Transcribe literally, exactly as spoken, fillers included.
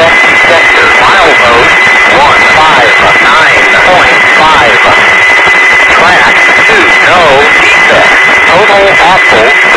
defect sector. Milepost one five nine point five. Track two, no defect. Total axle